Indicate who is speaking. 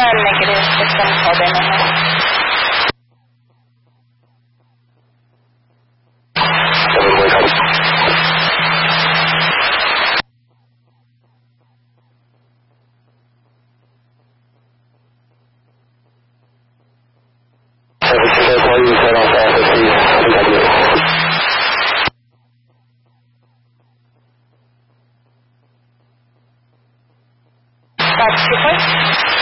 Speaker 1: Negative. It's been called in on that. That's super.